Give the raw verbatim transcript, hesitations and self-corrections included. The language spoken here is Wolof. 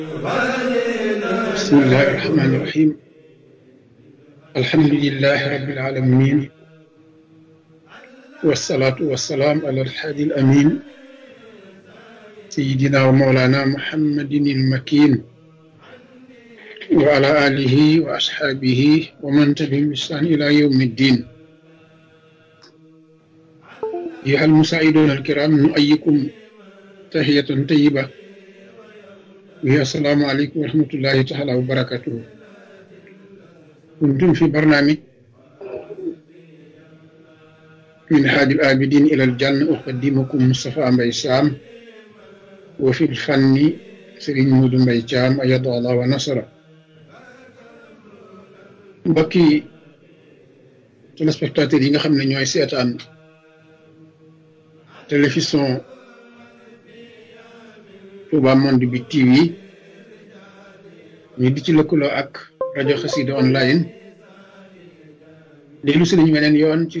bismillahi irrahmani irrahim alhamdulilahi rabbil alamin wasalaatu wasalaam ala alhaadi al amin sayidina wa mawlana muhammadin ilmakin wa ala alihi wa ashaabihi wa man tabi'ahum bi ihsaan ila yawmi ddin ayyuha almusaa'iduuna alkiram nu'ayyikum tahiyatan tayyiba wi assalaamu aleykum wa rahmatullahi taala wa barakatuhu. kuntum fi barnaamij min haadil aabidiin ilal janna uqaddimukum Moustapha Mbaye Sam wa fil fanni Serigne Modou Mbaye Thiam ayyadahu Allah wa nasara. mbokki téléspectateurs yi nga xam ne ñooy seetaan télévision Touba Monde bi T V ñu di ci lëkkaloo ak rajo Xassida online dellu si nañu weneen yoon ci